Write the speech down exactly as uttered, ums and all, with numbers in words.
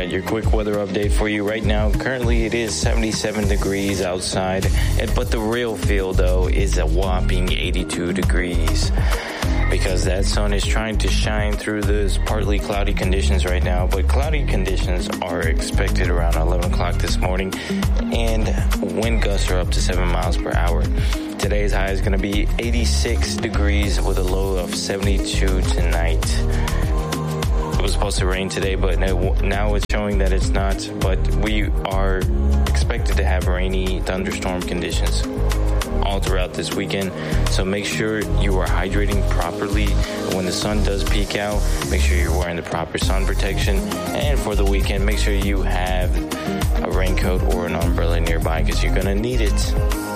right, your quick weather update for you right now. Currently, it is seventy-seven degrees outside, but the real feel, though, is a whopping eighty-two degrees because that sun is trying to shine through those partly cloudy conditions right now, but cloudy conditions are expected around eleven o'clock this morning, and wind gusts are up to seven miles per hour. Today's high is going to be eighty-six degrees with a low of seventy-two tonight. It was supposed to rain today, but now it's showing that it's not. But we are expected to have rainy thunderstorm conditions all throughout this weekend. So make sure you are hydrating properly. When the sun does peek out, make sure you're wearing the proper sun protection. And for the weekend, make sure you have a raincoat or an umbrella nearby because you're going to need it.